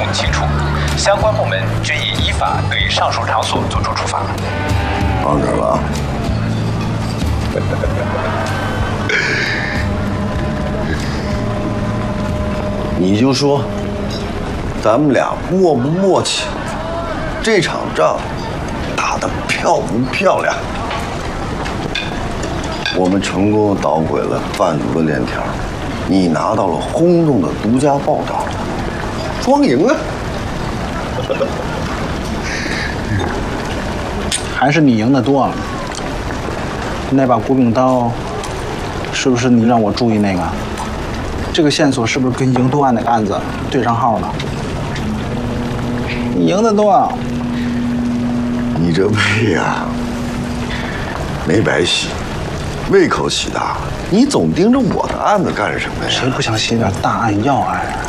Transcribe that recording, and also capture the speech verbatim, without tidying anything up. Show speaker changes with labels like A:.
A: 清楚，相关部门均已依法对上述场所作出处罚。
B: 放这儿了啊！你就说，咱们俩默不默契？这场仗打得漂不漂亮？我们成功捣毁了贩毒的链条，你拿到了轰动的独家报道，双赢啊！
C: 还是你赢得多。那把古柄刀，是不是你让我注意那个？这个线索是不是跟营毒案那个案子对上号了？你赢得多。
B: 你这胃呀，没白洗，胃口洗大了。你总盯着我的案子干什么呀？
C: 谁不想写点大案要案啊？